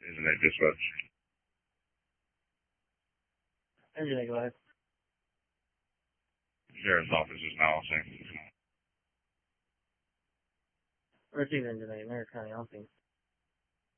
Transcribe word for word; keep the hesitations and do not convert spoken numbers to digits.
Isn't it dispatch? Engine go ahead. Sheriff's office is now saying. Receive engine eight, Merritt County, I'll see.